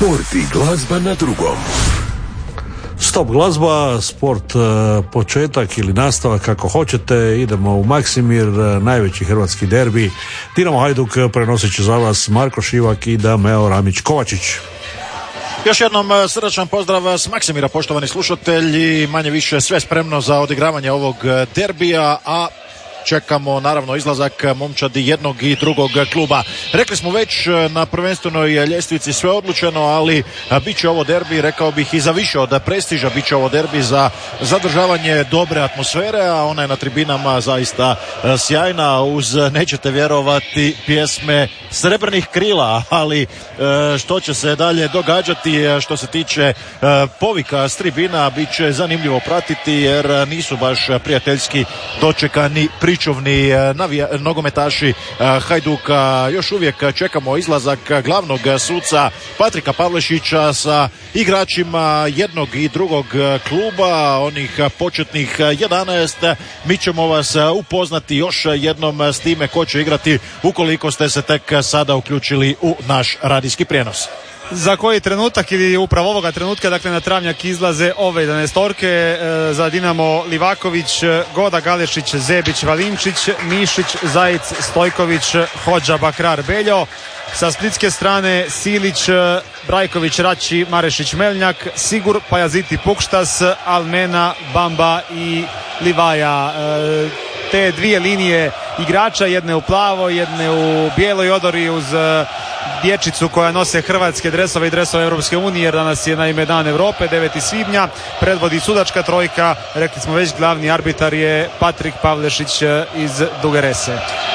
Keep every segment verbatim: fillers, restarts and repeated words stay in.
Sport i glazba na drugom. Stop glazba, sport, početak ili nastavak kako hoćete. Idemo u Maksimir, najveći hrvatski derbi. Dinamo Hajduk prenosit će za vas Marko Šivak i Dameo Ramić-Kovačić. Još jednom srdačan pozdrav s Maksimira, poštovani slušatelji. Manje više sve spremno za odigravanje ovog derbija, a čekamo naravno izlazak momčadi jednog i drugog kluba. Rekli smo već na prvenstvenoj ljestvici sve odlučeno, ali bit će ovo derbi, rekao bih, i za više od prestiža. Bit će ovo derbi za zadržavanje dobre atmosfere, a ona je na tribinama zaista sjajna, uz, nećete vjerovati, pjesme Srebrnih krila, ali što će se dalje događati što se tiče povika s tribina, bit će zanimljivo pratiti, jer nisu baš prijateljski dočekani pričuvni navija, nogometaši Hajduka. Još uvijek čekamo izlazak glavnog suca Patrika Pavlešića sa igračima jednog i drugog kluba, onih početnih jedanaest. Mi ćemo vas upoznati još jednom s time ko će igrati ukoliko ste se tek sada uključili u naš radijski prijenos. Za koji trenutak ili upravo ovoga trenutka, dakle na travnjak izlaze ove jedanaestorke. E, za Dinamo Livaković, Goda, Galešić, Zebić, Valinčić, Mišić, Zajic, Stojković, Hodža, Bakrar, Beljo. Sa splitske strane Silić, Brajković, Rači, Marešić, Melnjak, Sigur, Pajaziti, Pukštas, Almena, Bamba i Livaja. E, te dvije linije igrača, jedne u plavo, jedne u bijeloj odori, uz dječicu koja nose hrvatske dresove i dresove Europske unije, jer danas je naime Dan Europe, deveti svibnja. Predvodi sudačka trojka, rekli smo već, glavni arbitar je Patrik Pavlešić iz Duge Rese.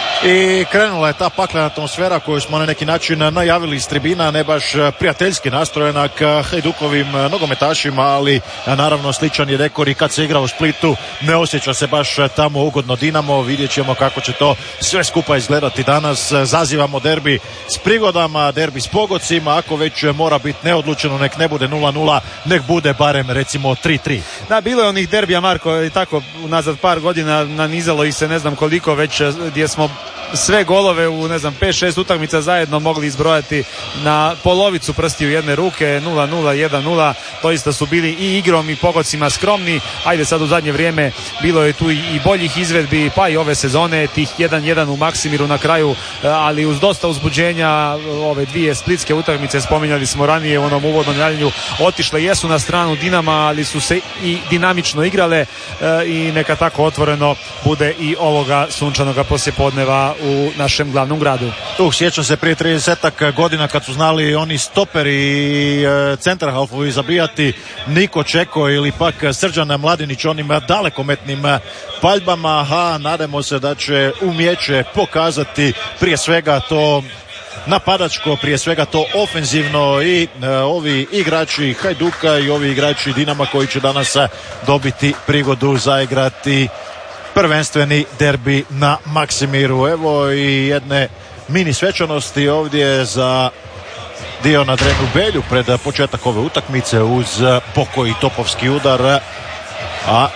I krenula je ta paklena atmosfera koju smo na neki način najavili iz tribina, ne baš prijateljski nastrojenak Hajdukovim nogometašima, ali naravno sličan je dekor i kad se igra u Splitu. Ne osjeća se baš tamo ugodno Dinamo. Vidjet ćemo kako će to sve skupa izgledati danas. Zazivamo derbi s prigodama, derbi s pogocima. Ako već mora biti neodlučeno, nek ne bude nula nula, nek bude barem recimo tri tri. Da, bilo je onih derbija, Marko, i tako unazad par godina nanizalo ih se ne znam koliko već, gdje smo sve golove u ne znam pet šest utakmica zajedno mogli izbrojati na polovicu prstiju jedne ruke. Nula nula, jedan nula, doista su bili i igrom i pogocima skromni. Ajde, sad u zadnje vrijeme bilo je tu i boljih izvedbi, pa i ove sezone, tih jedan jedan u Maksimiru na kraju, ali uz dosta uzbuđenja. Ove dvije splitske utakmice, spominjali smo ranije u onom uvodnom javljanju, otišle jesu na stranu Dinama, ali su se i dinamično igrale, i neka tako otvoreno bude i ovoga sunčanoga poslijepodneva u našem glavnom gradu. Uh, sjećam se prije tridesetak godina kad su znali oni stoperi i e, centarhalfovi zabijati Niko Čeko ili pak Srđan Mladinić onim dalekometnim paljbama. A nadamo se da će umijeće pokazati prije svega to napadačko, prije svega to ofenzivno, i e, ovi igrači Hajduka i ovi igrači Dinama koji će danas dobiti prigodu zaigrati prvenstveni derbi na Maksimiru. Evo i jedne mini svečanosti ovdje za Diona Drenu Belju pred početak ove utakmice uz pokoj i topovski udar. A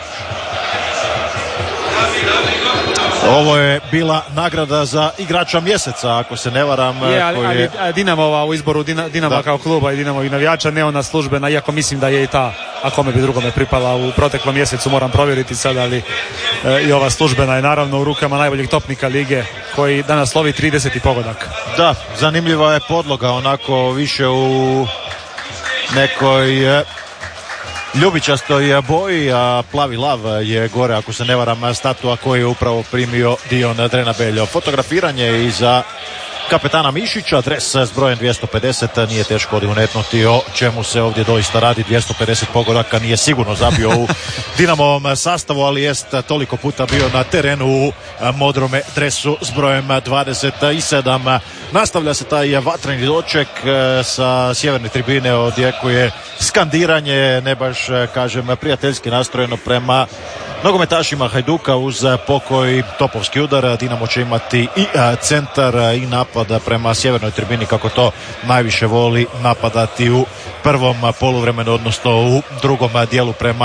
ovo je bila nagrada za igrača mjeseca, ako se ne varam. Je, ali, ali je... Dinamova u izboru Dinama da. Kao kluba i Dinamovih navijača, ne ona službena, iako mislim da je i ta, a kome bi drugome pripala u proteklom mjesecu, moram provjeriti sad, ali e, i ova službena je naravno u rukama najboljeg topnika lige, koji danas slovi trideset pogodak. Da, zanimljiva je podloga, onako više u nekoj e, ljubičastoj boji, a plavi lav je gore, ako se ne varam, statua koju je upravo primio Dion Drena Beljo. Fotografiranje i za kapetana Mišića, dres s brojem dvjesto pedeset, nije teško odgonetnuti o čemu se ovdje doista radi. Dvjesto pedeset pogodaka nije sigurno zabio u Dinamovom sastavu, ali jest toliko puta bio na terenu u modrome dresu s brojem dvadeset sedam. Nastavlja se taj vatreni doček, sa sjeverne tribine odjekuje skandiranje, ne baš kažem prijateljski nastrojeno prema nogometašima Hajduka. Uz pokoj topovski udar Dinamo će imati i centar i napad prema sjevernoj tribini, kako to najviše voli napadati u prvom poluvremenu, odnosno u drugom dijelu prema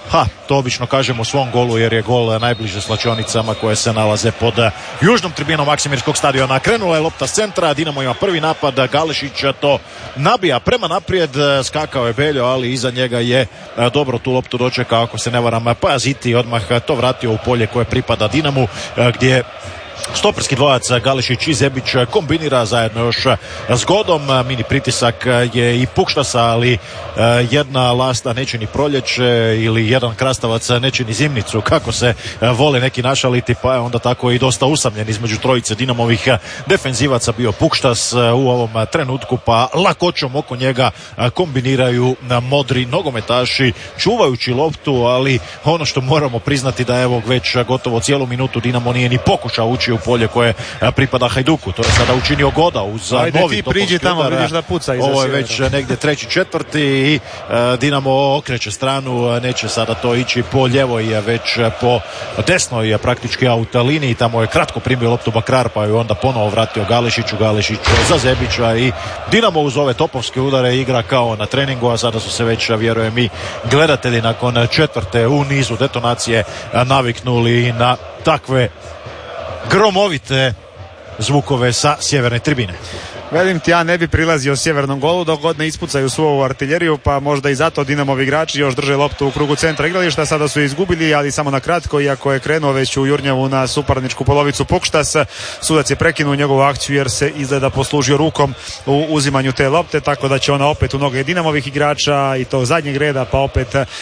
Ha, to obično kažemo u svom golu jer je gol najbliže slačionicama koje se nalaze pod južnom tribinom Maksimirskog stadiona. Krenula je lopta s centra, Dinamo ima prvi napad, Galešić to nabija prema naprijed, skakao je Beljo, ali iza njega je dobro tu loptu dočekao, ako se ne varam, Pajaziti, odmah to vratio u polje koje pripada Dinamu, gdje stoperski dvojac Galešić i Zebić kombinira zajedno još s Godom. Mini pritisak je i Pukštasa, ali jedna lasta neće ni proljeće ili jedan krastavac neće ni zimnicu, kako se vole neki našaliti, pa je onda tako i dosta usamljen između trojice Dinamovih defenzivaca bio Pukštas u ovom trenutku, pa lakoćom oko njega kombiniraju modri nogometaši čuvajući loptu, ali ono što moramo priznati da evo već gotovo cijelu minutu Dinamo nije ni pokušao ući u polje koje pripada Hajduku. To je sada učinio Goda uz Ajde, novi ti priđi tamo, udar. vidiš da puca iza Ovo je Sjevera. već negdje treći, četvrti i uh, Dinamo okreće stranu, neće sada to ići po ljevoj, već po desnoj praktički out liniji. Tamo je kratko primio loptu Bakrar, pa ju onda ponovo vratio Galešiću, Galešić za Zebića i Dinamo uz ove topovske udare igra kao na treningu, a sada su se već, vjerujem i gledatelji nakon četvrte u nizu detonacije naviknuli na takve gromovite zvukove sa sjeverne tribine. Velim ti, ja ne bi prilazio sjevernom golu dok god ne ispucaju svoju artiljeriju, pa možda i zato Dinamovi igrači još drže loptu u krugu centra igrališta. Sada su izgubili, ali samo na kratko, iako je krenuo već u jurnjavu na suparničku polovicu Pukštas. Sudac je prekinuo njegovu akciju jer se izgleda poslužio rukom u uzimanju te lopte, tako da će ona opet u noge Dinamovih igrača i to zadnjeg reda, pa opet e,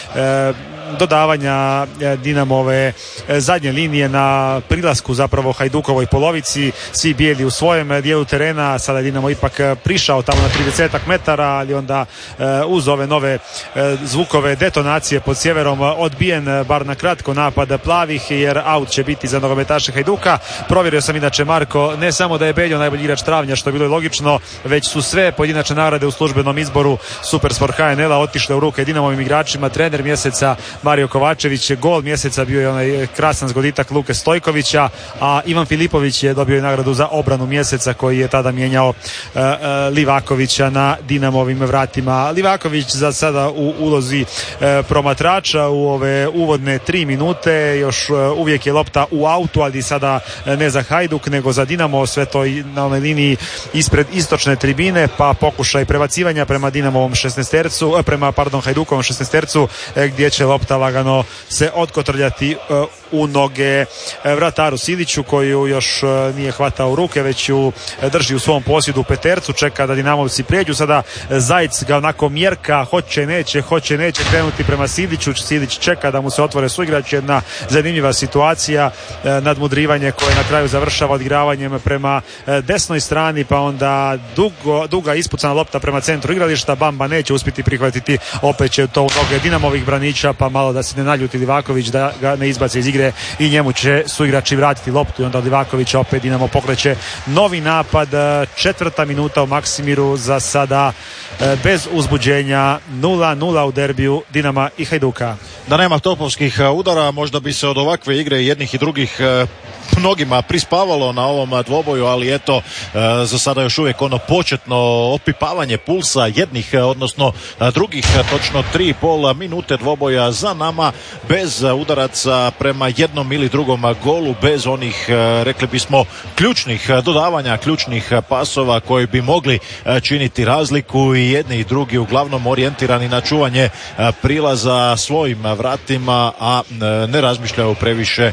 dodavanja Dinamove zadnje linije na prilasku zapravo Hajdukovoj polovici. Svi bijeli u svojem dijelu terena, sada je Dinamo ipak prišao tamo na tridesetak metara, ali onda uz ove nove zvukove detonacije pod sjeverom odbijen bar na kratko napad plavih, jer aut će biti za nogometaše Hajduka. Provjerio sam inače, Marko, ne samo da je Beljo najbolji igrač travnja, što je bilo i logično, već su sve pojedinačne nagrade u službenom izboru Supersport H N L-a otišle u ruke Dinamovim igračima. Trener mjeseca Mario Kovačević, gol mjeseca bio je onaj krasan zgoditak Luke Stojkovića, a Ivan Filipović je dobio nagradu za obranu mjeseca koji je tada mijenjao uh, uh, Livakovića na Dinamovim vratima. Livaković za sada u ulozi uh, promatrača u ove uvodne tri minute, još uh, uvijek je lopta u autu, ali sada uh, ne za Hajduk nego za Dinamo, sve to na onoj liniji ispred istočne tribine, pa pokušaj prebacivanja prema Dinamovom šesnaestercu, uh, prema pardon Hajdukovom šesnaestercu, uh, gdje će lopta lagano se otkotrljati uh, u noge vrataru Siliću, koju još nije hvatao u ruke, već ju drži u svom posjedu petercu, čeka da Dinamovci prijeđu. Sada Zajec ga onako mjerka, hoće neće, hoće neće krenuti prema Siliću. Silić čeka da mu se otvore suigrači. Jedna zanimljiva situacija, nadmudrivanje koje na kraju završava odigravanjem prema desnoj strani, pa onda dugo, duga ispucana lopta prema centru igrališta. Bamba neće uspjeti prihvatiti, opet će to u noge Dinamovih braniča, pa malo da se ne naljuti Livaković da ga ne izbaci iz igre i njemu će suigrači vratiti loptu i onda Livaković opet Dinamo pokreće novi napad. Četvrta minuta u Maksimiru, za sada bez uzbuđenja, nula nula u derbiju Dinama i Hajduka. Da nema topovskih udara, možda bi se od ovakve igre jednih i drugih mnogima prispavalo na ovom dvoboju, ali eto, za sada još uvijek ono početno opipavanje pulsa jednih, odnosno drugih, točno tri i pol minute dvoboja za nama, bez udaraca prema jednom ili drugom golu, bez onih, rekli bismo, ključnih dodavanja, ključnih pasova koji bi mogli činiti razliku, i jedni i drugi uglavnom orijentirani na čuvanje prilaza svojim vratima, a ne razmišljaju previše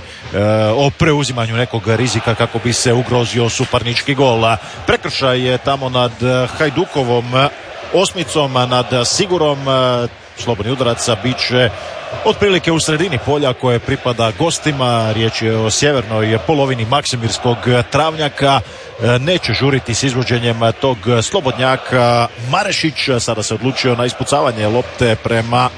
o preuzimanju nekog rizika kako bi se ugrozio suparnički gol. Prekršaj je tamo nad Hajdukovom osmicom, nad Sigurom. Slobodni udarac bit će otprilike u sredini polja koje pripada gostima. Riječ je o sjevernoj polovini Maksimirskog travnjaka. Neće žuriti s izvođenjem tog slobodnjaka Marešić. Sada se odlučio na ispucavanje lopte prema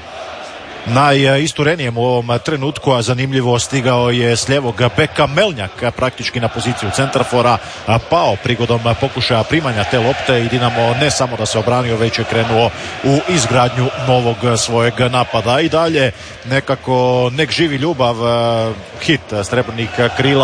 najisturenijem u ovom trenutku, a zanimljivo stigao je s lijevog beka Melnjak, praktički na poziciju centrafora, pao prigodom pokušaja primanja te lopte i Dinamo ne samo da se obranio, već je krenuo u izgradnju novog svojeg napada. I dalje nekako nek živi ljubav, hit srebrnih krila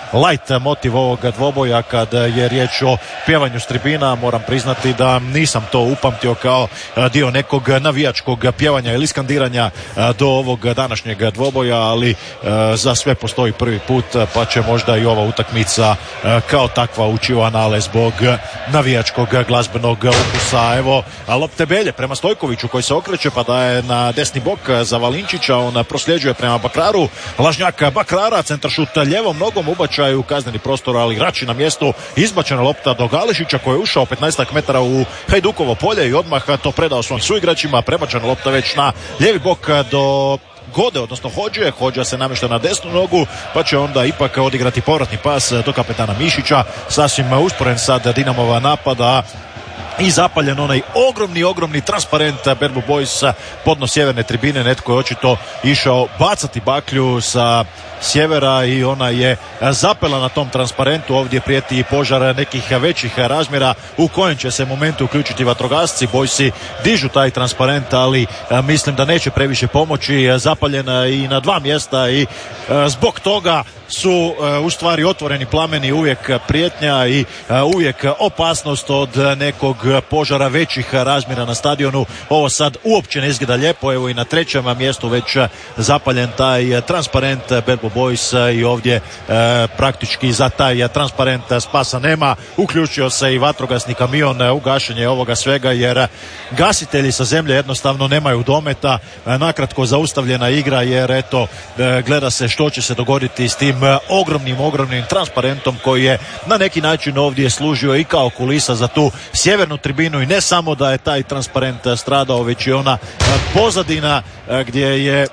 light motiv ovog dvoboja kad je riječ o pjevanju s tribina. Moram priznati da nisam to upamtio kao dio nekog navijačkog pjevanja ili skandiranja do ovog današnjeg dvoboja, ali za sve postoji prvi put, pa će možda i ova utakmica kao takva ući u anale zbog navijačkog glazbenog ukusa. Evo lopte Belje prema Stojkoviću koji se okreće pa daje na desni bok za Valinčića, on prosljeđuje prema Bakraru, lažnjak Bakrara, centaršut ljevom nogom, ubačaj u kazneni prostor, ali igrači na mjestu, izbačena lopta do Galešića koji je ušao petnaestak metara u Hajdukovo polje i odmah to predao svojim suigračima, prebačena lopta već na lijevi bok do Gode, odnosno Hođe. Hođa se namješta na desnu nogu, pa će onda ipak odigrati povratni pas do kapetana Mišića, sasvim usporen sad Dinamova napada i zapaljen onaj ogromni, ogromni transparent Bad Blue Boys podno sjeverne tribine. Netko je očito išao bacati baklju sa sjevera i ona je zapela na tom transparentu. Ovdje prijeti požar nekih većih razmjera u kojem će se momentu uključiti vatrogasci. Boysi dižu taj transparent, ali mislim da neće previše pomoći. Zapaljena i na dva mjesta i zbog toga su u stvari otvoreni plameni uvijek prijetnja i uvijek opasnost od nekog požara većih razmjera na stadionu. Ovo sad uopće ne izgleda lijepo. Evo i na trećem mjestu već zapaljen taj transparent Bad Blue Boys i ovdje e, praktički za taj transparent spasa nema. Uključio se i vatrogasni kamion u gašenje ovoga svega jer gasitelji sa zemlje jednostavno nemaju dometa. E, nakratko zaustavljena igra jer eto e, gleda se što će se dogoditi s tim ogromnim, ogromnim transparentom koji je na neki način ovdje služio i kao kulisa za tu sjevernu tribinu i ne samo da je taj transparent stradao, već i ona pozadina gdje je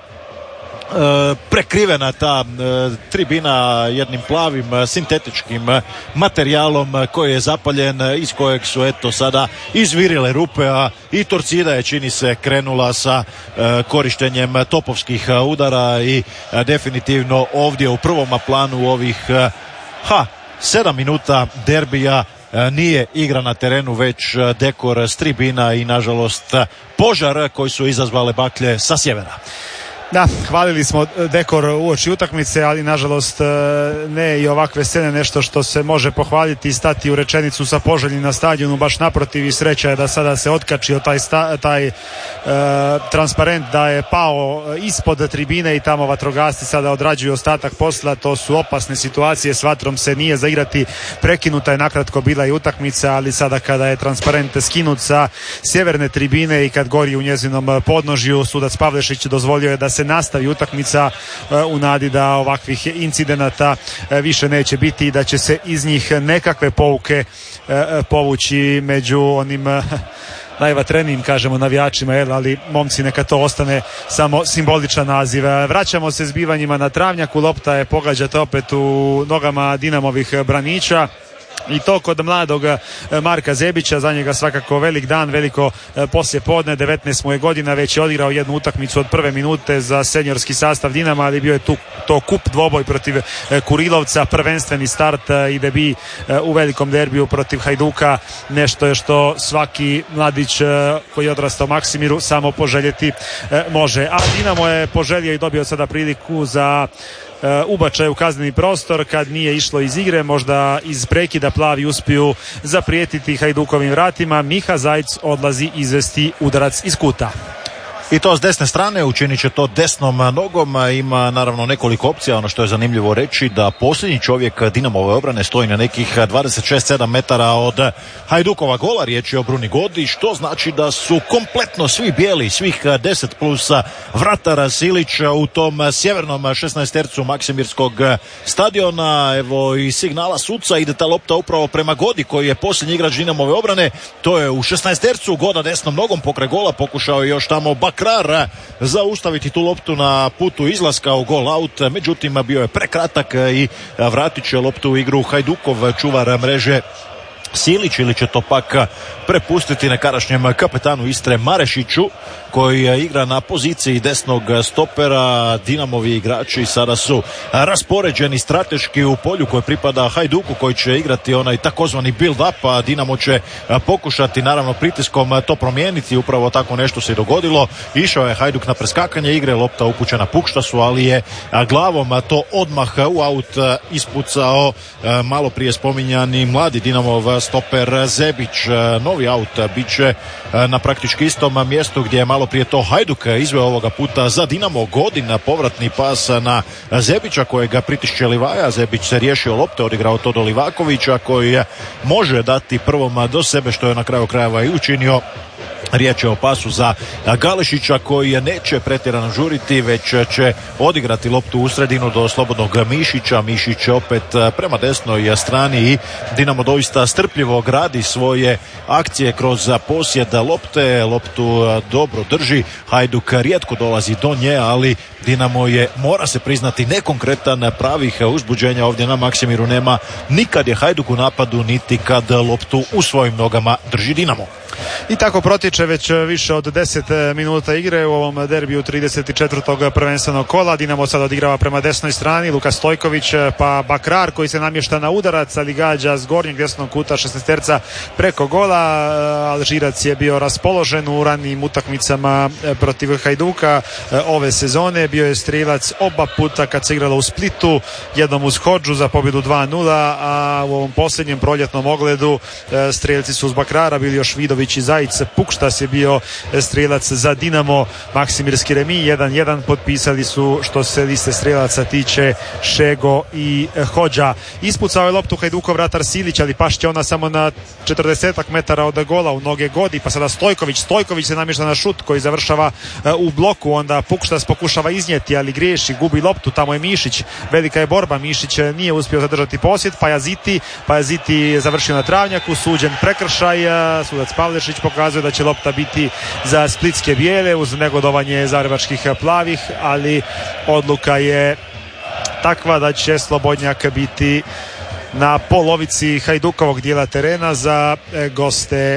prekrivena ta tribina jednim plavim sintetičkim materijalom koji je zapaljen, iz kojeg su eto sada izvirile rupe, a i Torcida je čini se krenula sa korištenjem topovskih udara i definitivno ovdje u prvom planu ovih ha, sedam minuta derbija nije igra na terenu, već dekor s tribina i nažalost požar koji su izazvale baklje sa sjevera. Da, hvalili smo dekor uoči utakmice, ali nažalost ne i ovakve scene nešto što se može pohvaliti i stati u rečenicu sa poželjnim na stadionu, baš naprotiv i sreća je da sada se otkačio taj, sta, taj e, transparent da je pao ispod tribine i tamo vatrogasci sada odrađuju ostatak posla. To su opasne situacije, s vatrom se nije zaigrati, prekinuta je nakratko bila i utakmica, ali sada kada je transparent skinut sa sjeverne tribine i kad gori u njezinom podnožju, sudac Pavlešić dozvolio je da se nastavi utakmica u nadi da ovakvih incidenata više neće biti i da će se iz njih nekakve pouke povući među onim najvatrenijim, kažemo, navijačima, jel, ali momci neka to ostane samo simboličan naziv. Vraćamo se zbivanjima na travnjaku, lopta je pogađata opet u nogama Dinamovih braniča. I to kod mladog Marka Zebića, za njega svakako velik dan, veliko poslije podne, devetnaest mu je godina, već je odigrao jednu utakmicu od prve minute za seniorski sastav Dinama, ali bio je tu to kup dvoboj protiv Kurilovca, prvenstveni start i debi u velikom derbiju protiv Hajduka, nešto je što svaki mladić koji je odrastao Maksimiru samo poželjeti može. A Dinamo je poželio i dobio sada priliku za ubačaj u kazneni prostor kad nije išlo iz igre, možda iz prekida plavi uspiju zaprijetiti Hajdukovim vratima. Miha Zajc odlazi izvesti udarac iz kuta. I to s desne strane, učinit će to desnom nogom, ima naravno nekoliko opcija. Ono što je zanimljivo reći da posljednji čovjek Dinamove obrane stoji na nekih dvadeset šest sedam metara od Hajdukova gola, riječ je o Bruni Godi, što znači da su kompletno svi bijeli, svih deset plus vratara Silić u tom sjevernom šesnaestercu Maksimirskog stadiona. Evo i signala suca, ide ta lopta upravo prema Godi koji je posljednji igrač Dinamove obrane, to je u šesnaestercu, Goda desnom nogom pokraj gola, pokušao je još tamo Bakrar zaustaviti tu loptu na putu izlaska u gol out, međutim bio je prekratak i vratit će loptu u igru Hajdukov čuvar mreže Silić ili će to pak prepustiti nekadašnjem kapetanu Istre Marešiću koji igra na poziciji desnog stopera. Dinamovi igrači sada su raspoređeni strateški u polju koje pripada Hajduku koji će igrati onaj takozvani build up, a Dinamo će pokušati naravno pritiskom to promijeniti. Upravo tako nešto se i dogodilo. Išao je Hajduk na preskakanje igre, lopta upućena Pukštasu, ali je glavom to odmah u aut ispucao malo prije spominjani mladi Dinamov stoper Zebić. Novi aut bit će na praktički istom mjestu gdje je malo prije to Hajduk izveo ovoga puta za Dinamo. Godin povratni pas na Zebića kojega pritišće Livaja. Zebić se riješio lopte, odigrao to do Livakovića koji može dati prvom do sebe, što je na kraju krajeva i učinio. Riječ je o pasu za Galešića koji neće pretjerano žuriti, već će odigrati loptu u sredinu do slobodnog Mišića. Mišić opet prema desnoj strani i Dinamo doista strpljivo gradi svoje akcije kroz posjed lopte. Loptu dobro drži. Hajduk rijetko dolazi do nje, ali Dinamo je, mora se priznati, nekonkretan. Pravih uzbuđenja ovdje na Maksimiru nema. Nikad je Hajduk u napadu, niti kad loptu u svojim nogama drži Dinamo. I tako protiče već više od deset minuta igre u ovom derbiju trideset četvrtog prvenstvenog kola. Dinamo sad odigrava prema desnoj strani, Luka Stojković pa Bakrar koji se namješta na udarac, ali gađa s gornjeg desnog kuta šesnaesterca preko gola. Alžirac je bio raspoložen u ranijim utakmicama protiv Hajduka ove sezone. Bio je strilac oba puta kad se igralo u Splitu, jednom uz Hodžu za pobjedu dva nula, a u ovom posljednjem proljetnom ogledu strijelci su uz Bakrara bili još Vidović i Zajic. Pukštas je bio strijelac za Dinamo. Maksimirski remi jedan jedan potpisali su, što se liste strijelaca tiče, Šego i Hodža. Ispucao je loptu Hajdukov vratar Silić, ali pašće ona samo na četrdesetak metara od gola u noge Godi, pa sada Stojković. Stojković se namješta na šut koji završava u bloku, onda Pukštas pokušava iznijeti, ali griješi, gubi loptu, tamo je Mišić, velika je borba, Mišić nije uspio zadržati posjed, Pajaziti, Pajaziti je završio na travnjaku, suđen prekršaj, sudac Pavlešić pokazuje da će lopta biti za splitske bijele uz negodovanje zagrebačkih plavih, ali odluka je takva da će Slobodnjak biti na polovici Hajdukovog dijela terena za goste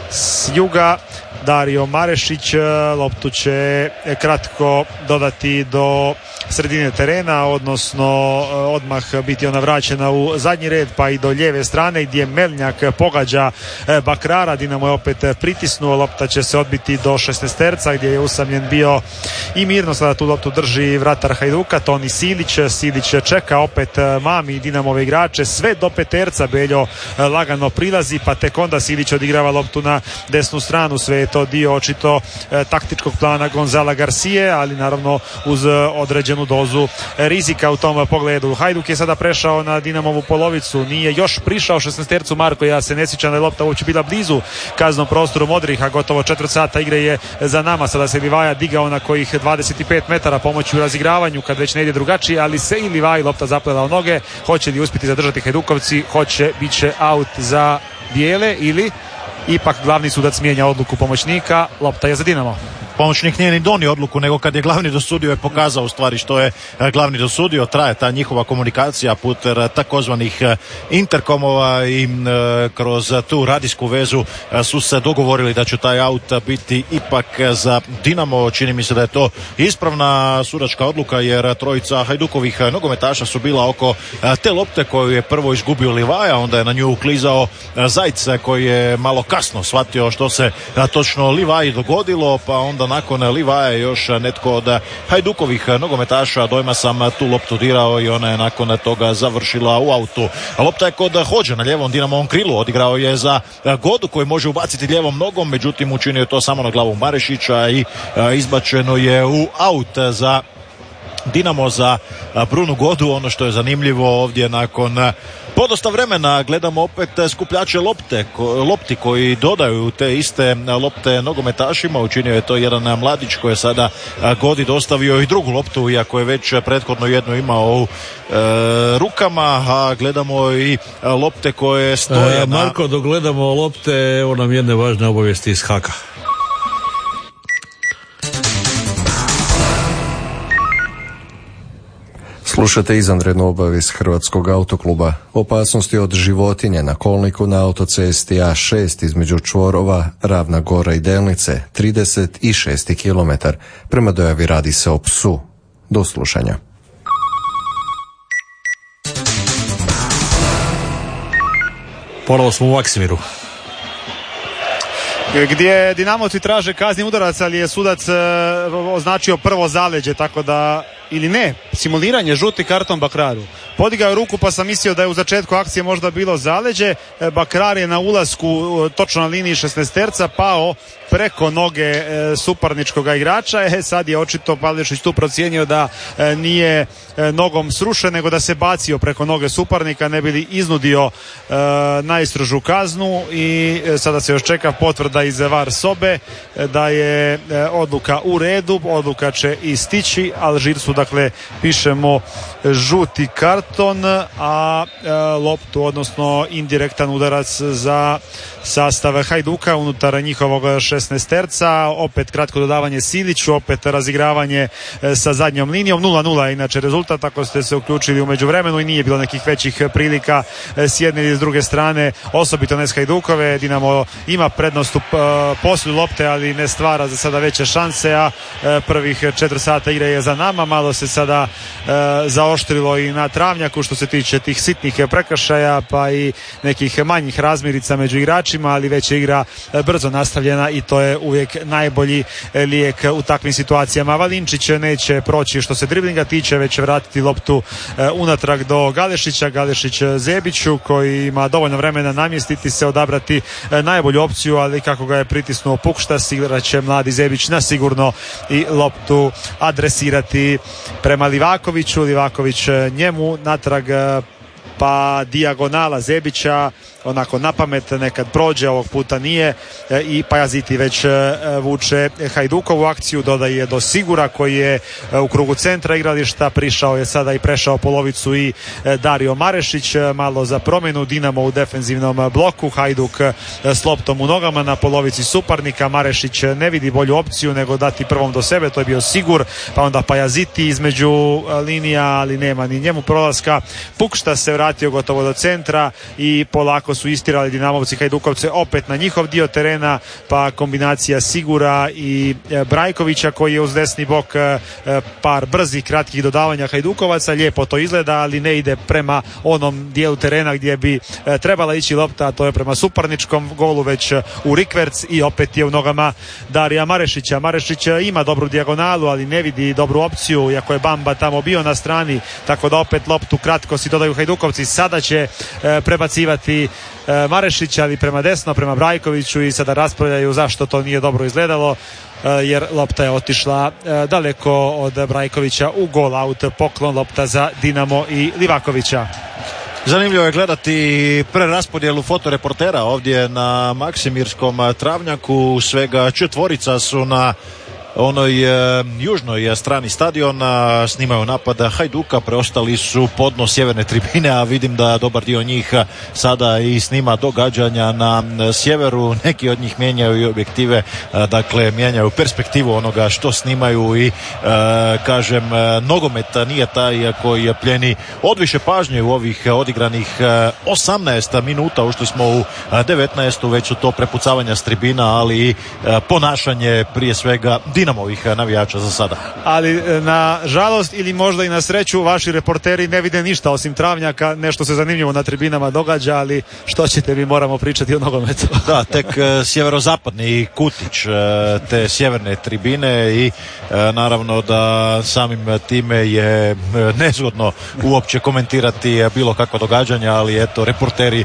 s juga. Dario Marešić loptu će kratko dodati do sredine terena, odnosno odmah biti ona vraćena u zadnji red pa i do lijeve strane gdje Melnjak pogađa Bakrara. Dinamo je opet pritisnuo, lopta će se odbiti do šesnaesterca gdje je usamljen bio i mirno sada tu loptu drži vratar Hajduka Toni Silić. Silić čeka, opet mami Dinamove igrače sve do peterca. Beljo lagano prilazi pa tek onda Silić odigrava loptu na desnu stranu. Sve je to dio očito e, taktičkog plana Gonzala Garcije, ali naravno uz određenu dozu rizika u tom pogledu. Hajduk je sada prešao na Dinamovu polovicu, nije još prišao šesnaestercu Marko, ja se ne sjećam da je lopta uopće bila blizu kaznom prostoru modrih, a gotovo četvrt sata igre je za nama. Sada se Livaja digao na kojih dvadeset pet metara pomoći u razigravanju kad već ne ide drugačije, ali se i Livaji lopta zaplela u noge. Hoće li uspjeti zadržati Hajdukovci? Hoće, bit će aut za bijele ili ipak glavni sudac mijenja odluku pomoćnika, lopta je za Dinamo. Pomoćnik nije ni donio odluku, nego kad je glavni dosudio je pokazao u stvari što je glavni dosudio. Traje ta njihova komunikacija putem takozvanih interkomova i e, kroz tu radijsku vezu su se dogovorili da će taj aut biti ipak za Dinamo. Čini mi se da je to ispravna sudačka odluka, jer trojica Hajdukovih nogometaša su bila oko te lopte koju je prvo izgubio Livaja, onda je na nju uklizao Zajic koji je malo kasno shvatio što se točno Livaji dogodilo, pa onda nakon Livaja još netko od Hajdukovih nogometaša, dojma sam, tu loptu dirao i ona je nakon toga završila u autu. Lopta je kod Hodže na lijevom Dinamovom krilu, odigrao je za Godu koji može ubaciti lijevom nogom, međutim učinio je to samo na glavu Marešića i izbačeno je u aut za Dinamo, za Brunu Godu. Ono što je zanimljivo ovdje, nakon podosta vremena gledamo opet skupljače lopte, ko, lopti koji dodaju te iste lopte nogometašima. Učinio je to jedan mladić koji je sada Godi dostavio i drugu loptu, iako je već prethodno jednu imao u e, rukama, a gledamo i lopte koje stoje. E, na... Marko, dok gledamo lopte, evo nam jedne važne obavijesti iz Haka. Slušate izvanrednu obavijest Hrvatskog autokluba. Opasnosti od životinje na kolniku na autocesti A šest između čvorova Ravna Gora i Delnice, trideset šesti kilometar. Prema dojavi radi se o psu. Do slušanja. Ponovo smo u Maksimiru, gdje Dinamovci traže kazni udarac, ali je sudac e, označio prvo zaleđe, tako da, ili ne, simuliranje, žuti karton Bakraru. Podigao je ruku pa sam mislio da je u začetku akcije možda bilo zaleđe. Bakrar je na ulasku točno na liniji šesnaesterca pao preko noge e, suparničkog igrača. E, sad je očito Pavlišić tu procijenio da e, nije e, nogom srušen, nego da se bacio preko noge suparnika, ne bi li iznudio e, najstrožu kaznu i e, sada se još čeka potvrda iz var sobe e, da je e, odluka u redu, odluka će i stići. Alžirsu, dakle, pišemo žuti karton, a e, loptu, odnosno indirektan udarac za sastav Hajduka unutar njihovog šesnaesterca. Opet kratko dodavanje Siliću, opet razigravanje e, sa zadnjom linijom. nula nula inače rezultat, ako ste se uključili u međuvremenu, i nije bilo nekih većih prilika e, s jedne ili s druge strane, osobito ne s Hajdukove. Dinamo ima prednost u e, poslju lopte, ali ne stvara za sada veće šanse, a e, prvih četiri sata igre je za nama. Malo se sada e, zaoštrilo i na travnjaku što se tiče tih sitnih prekršaja, pa i nekih manjih razmirica među igračima, ali već je igra e, brzo nastavljena i to je uvijek najbolji e, lijek u takvim situacijama. Valinčić neće proći što se driblinga tiče, već će vratiti loptu e, unatrag do Galešića. Galešić Zebiću, koji ima dovoljno vremena namjestiti se, odabrati e, najbolju opciju, ali kako ga je pritisnuo Pukštas, igrat će mladi Zebić na sigurno i loptu adresirati prema Livakoviću. Livaković njemu natrag, pa dijagonala Zebića, onako na pamet, nekad prođe, ovog puta nije, i Pajaziti već vuče Hajdukovu akciju. Dodaje do Sigura koji je u krugu centra igrališta, prišao je sada i prešao polovicu i Dario Marešić. Malo za promjenu, Dinamo u defenzivnom bloku, Hajduk s loptom u nogama na polovici suparnika. Marešić ne vidi bolju opciju nego dati prvom do sebe, to je bio Sigur, pa onda Pajaziti između linija, ali nema ni njemu prolaska. Pukšta se vratio gotovo do centra i polako su istirali Dinamovci Hajdukovce opet na njihov dio terena, pa kombinacija Sigura i Brajkovića koji je uz desni bok, par brzih kratkih dodavanja Hajdukovaca. Lijepo to izgleda, ali ne ide prema onom dijelu terena gdje bi trebala ići lopta, a to je prema suparničkom golu, već u rikverc, i opet je u nogama Darija Marešića. Marešić ima dobru dijagonalu, ali ne vidi dobru opciju, iako je Bamba tamo bio na strani, tako da opet loptu kratko si dodaju Hajdukovci. Sada će prebacivati Marešić, ali prema desno, prema Brajkoviću, i sada raspravljaju zašto to nije dobro izgledalo, jer lopta je otišla daleko od Brajkovića u gol out, poklon, lopta za Dinamo i Livakovića. Zanimljivo je gledati preraspodjelu fotoreportera ovdje na Maksimirskom travnjaku. Svega četvorica su na onoj e, južnoj strani stadiona, snimaju napada Hajduka, preostali su podno sjeverne tribine, a vidim da dobar dio njih sada i snima događanja na sjeveru. Neki od njih mijenjaju i objektive, e, dakle mijenjaju perspektivu onoga što snimaju i e, kažem, e, nogomet nije taj koji pljeni odviše pažnje u ovih odigranih e, osamnaest minuta. Ušli smo u devetnaestu, već su to prepucavanja s tribina, ali i e, ponašanje prije svega Dinamovih navijača za sada. Ali na žalost ili možda i na sreću, vaši reporteri ne vide ništa osim travnjaka. Nešto se zanimljivo na tribinama događa, ali što ćete, mi moramo pričati o nogometu. Da, tek sjeverozapadni kutić te sjeverne tribine i naravno da samim time je nezgodno uopće komentirati bilo kakva događanja, ali eto, reporteri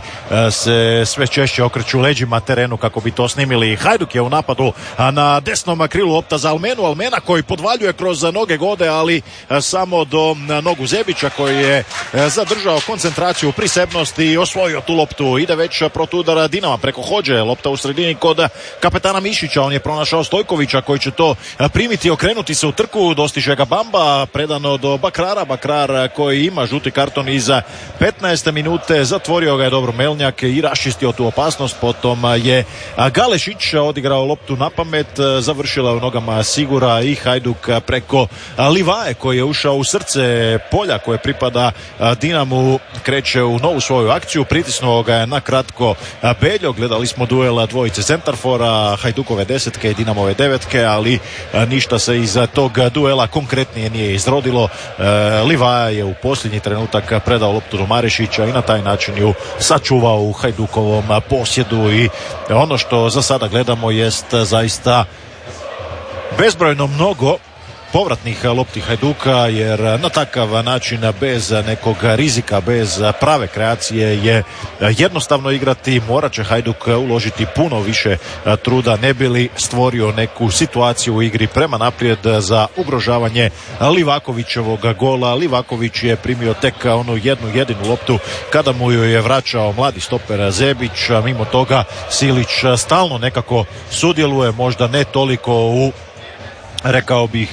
se sve češće okreću leđima terenu kako bi to snimili. Hajduk je u napadu na desnom krilu, opta za Almenu, Almena koji podvaljuje kroz noge Gode, ali samo do nogu Zebića koji je zadržao koncentraciju, prisebnost i osvojio tu loptu. Ide već protudara Dinama preko Hođe, lopta u sredini kod kapetana Mišića, on je pronašao Stojkovića koji će to primiti, okrenuti se u trku, dostiže ga Bamba, predano do Bakrara, Bakrar koji ima žuti karton iza petnaeste minute, zatvorio ga je dobro Melnjak i raščistio tu opasnost. Potom je Galešić odigrao loptu na pamet, završila u nogama Sigura i Hajduk preko Livaje koji je ušao u srce polja koje pripada Dinamu, kreće u novu svoju akciju, pritisnuo ga je na kratko Beljo. Gledali smo duela dvojice centarfora, Hajdukove desetke i Dinamove devetke, ali ništa se iz tog duela konkretnije nije izrodilo. Livaja je u posljednji trenutak predao loptu do Marešića i na taj način ju sačuvao u Hajdukovom posjedu i ono što za sada gledamo jest zaista bezbrojno mnogo povratnih lopti Hajduka, jer na takav način bez nekog rizika, bez prave kreacije je jednostavno igrati. Morat će Hajduk uložiti puno više truda ne bi li stvorio neku situaciju u igri prema naprijed za ugrožavanje Livakovićevog gola. Livaković je primio tek onu jednu jedinu loptu kada mu ju je vraćao mladi stoper Zebić. Mimo toga Silić stalno nekako sudjeluje, možda ne toliko u, rekao bih,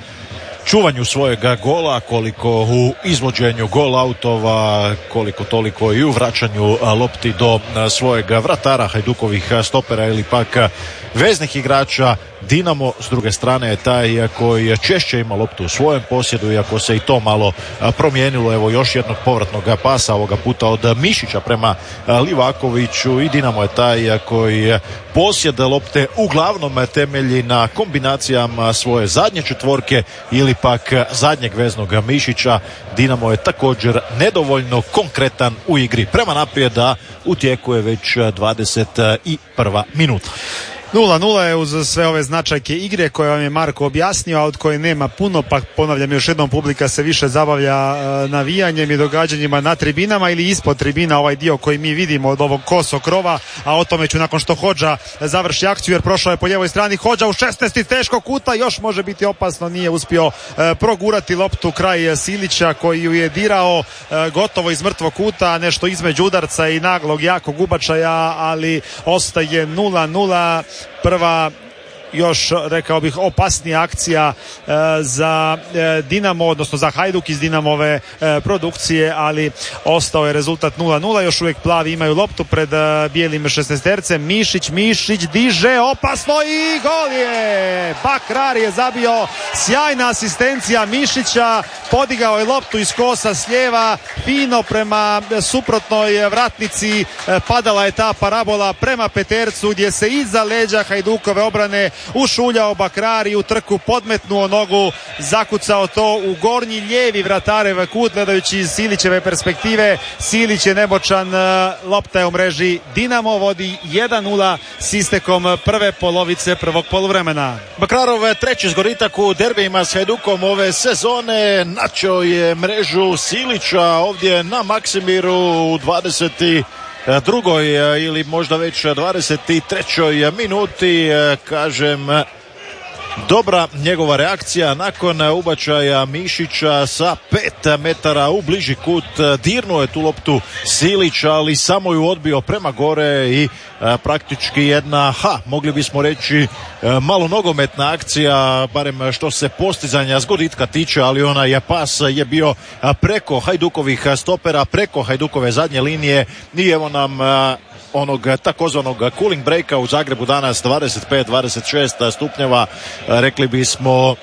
čuvanju svojega gola, koliko u izvođenju gol autova, koliko toliko i u vraćanju lopti do svojeg vratara Hajdukovih stopera ili pak veznih igrača. Dinamo s druge strane je taj koji češće ima loptu u svojem posjedu, iako se i to malo promijenilo. Evo još jednog povratnog pasa, ovoga puta od Mišića prema Livakoviću, i Dinamo je taj koji posjed lopte uglavnom temelji na kombinacijama svoje zadnje četvorke ili pak zadnjeg veznog Mišića. Dinamo je također nedovoljno konkretan u igri prema naprijed, a u tijeku je već dvadeset prva minuta. nula nula je uz sve ove značajke igre koje vam je Marko objasnio, a od koje nema puno, pa ponavljam još jednom, publika se više zabavlja navijanjem i događanjima na tribinama ili ispod tribina, ovaj dio koji mi vidimo od ovog koso krova, a o tome ću nakon što Hodža završi akciju, jer prošao je po ljevoj strani Hodža u šesnaesti teško kuta, još može biti opasno, nije uspio progurati loptu kraj Silića koji ju je dirao gotovo iz mrtvog kuta, nešto između udarca i naglog jakog ubačaja, ali ostaje nula nula. Prva, još rekao bih, opasnija akcija e, za e, Dinamo, odnosno za Hajduk iz Dinamove e, produkcije, ali ostao je rezultat nula nula. Još uvijek plavi imaju loptu pred e, bijelim šesnaestercem. Mišić, Mišić diže opasno i gol je! Bakrar je zabio, sjajna asistencija Mišića, podigao je loptu iz kosa s lijeva, fino prema suprotnoj vratnici, e, padala je ta parabola prema petercu gdje se iza leđa Hajdukove obrane ušuljao Bakrar i u trku podmetnuo nogu, zakucao to u gornji lijevi vratarev kut. Gledajući iz Silićeve perspektive, Silić je nemoćan, lopta je u mreži. Dinamo vodi jedan nula s istekom prve polovice prvog poluvremena. Bakrarov treći zgoritak u derbijima s Hajdukom ove sezone, načeo je mrežu Silića ovdje na Maksimiru u dvadeset drugoj ili možda već dvadeset trećoj minuti. Kažem, dobra njegova reakcija nakon ubačaja Mišića sa pet metara u bliži kut. Dirnuo je tu loptu Silić, ali samo ju odbio prema gore i a, praktički jedna, ha, mogli bismo reći a, malo nogometna akcija, barem što se postizanja zgoditka tiče, ali onaj pas je bio a, preko Hajdukovih stopera, preko Hajdukove zadnje linije i evo nam a, onog takozvanog cooling breaka u Zagrebu danas dvadeset pet dvadeset šest stupnjeva, rekli bismo,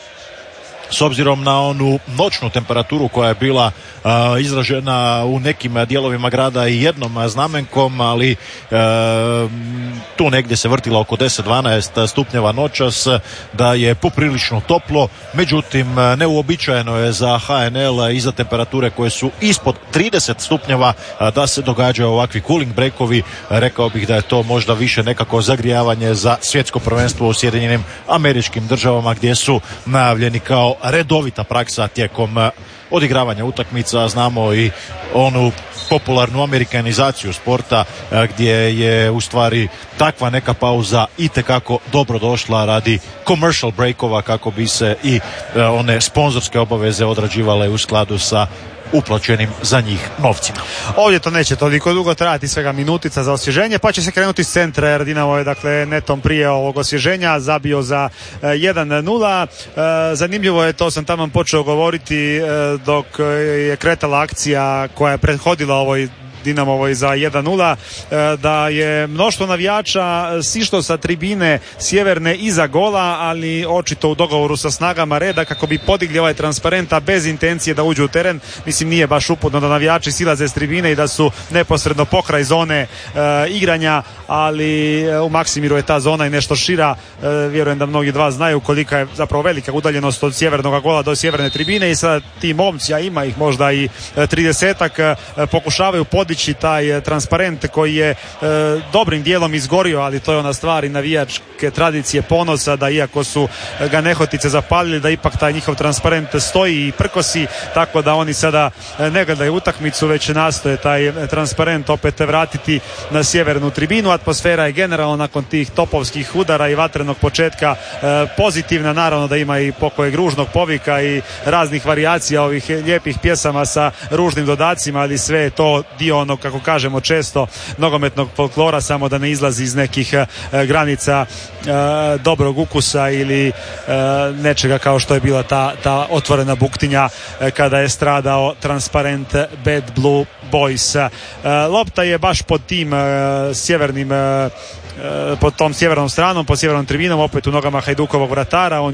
s obzirom na onu noćnu temperaturu koja je bila a, izražena u nekim dijelovima grada i jednom znamenkom, ali a, tu negdje se vrtila oko deset dvanaest stupnjeva noćas, da je poprilično toplo. Međutim, neuobičajeno je za H N L i za temperature koje su ispod trideset stupnjeva a, da se događaju ovakvi cooling breakovi. Rekao bih da je to možda više nekako zagrijavanje za svjetsko prvenstvo u Sjedinjenim Američkim Državama, gdje su najavljeni kao redovita praksa tijekom odigravanja utakmica. Znamo i onu popularnu amerikanizaciju sporta gdje je u stvari takva neka pauza itekako dobro došla radi commercial breakova, kako bi se i one sponzorske obaveze odrađivale u skladu sa uplaćenim za njih novcima. Ovdje to neće toliko dugo trajati, svega minutica za osvježenje, pa će se krenuti s centra, jer Dinamo je dakle netom prije ovog osvježenja zabio za jedan nula. Zanimljivo je, to sam tamo počeo govoriti dok je kretala akcija koja je prethodila ovoj Dinamovoj za jedan nula, da je mnoštvo navijača sišlo sa tribine sjeverne iza gola, ali očito u dogovoru sa snagama reda kako bi podigli ovaj transparent, a bez intencije da uđu u teren. Mislim, nije baš uputno da navijači silaze s tribine i da su neposredno pokraj zone e, igranja, ali e, u Maksimiru je ta zona i nešto šira. E, vjerujem da mnogi dva znaju kolika je zapravo velika udaljenost od sjevernog gola do sjeverne tribine i sada ti momci, a ima ih možda i tridesetak, e, pokušavaju podići taj e, transparent koji je e, dobrim dijelom izgorio, ali to je ona stvar i navijačke tradicije, ponosa, da iako su ga nehotice zapalili, da ipak taj njihov transparent stoji i prkosi, tako da oni sada ne gledaju utakmicu, već nastoje taj transparent opet vratiti na sjevernu tribinu. Atmosfera je generalno nakon tih topovskih udara i vatrenog početka e, pozitivna, naravno da ima i pokojeg ružnog povika i raznih varijacija ovih lijepih pjesama sa ružnim dodacima, ali sve je to dio onog, kako kažemo često, nogometnog folklora, samo da ne izlazi iz nekih e, granica e, dobrog ukusa ili e, nečega kao što je bila ta, ta otvorena buktinja e, kada je stradao transparent Bad Blue Boys. E, lopta je baš pod tim e, sjevernim e, pod tom sjevernom stranom, pod sjevernom tribinom, opet u nogama Hajdukovog vratara. On